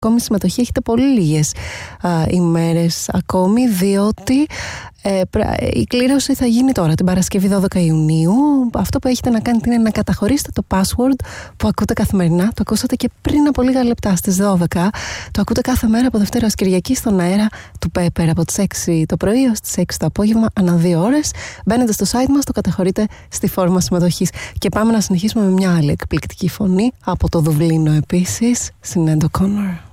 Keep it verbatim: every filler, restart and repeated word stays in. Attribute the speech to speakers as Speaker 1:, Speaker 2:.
Speaker 1: ακόμη συμμετοχή, έχετε πολύ λίγες α, ημέρες ακόμη, διότι ε, η κλήρωση θα γίνει τώρα την Παρασκευή δώδεκα Ιουνίου. Αυτό που έχετε να κάνετε είναι να καταχωρήσετε το password που ακούτε καθημερινά. Το ακούσατε και πριν από λίγα λεπτά στις δώδεκα. Το ακούτε κάθε μέρα από Δευτέρα ως Κυριακή στον αέρα του Πέπερ από τις έξι το πρωί ως τις έξι το απόγευμα, ανά δύο ώρες. Μπαίνετε στο site μας, το καταχωρείτε στη φόρμα συμμετοχής. Και πάμε να συνεχίσουμε με μια άλλη εκπληκτική φωνή από το Δουβλίνο επίσης, Sinéad O'Connor.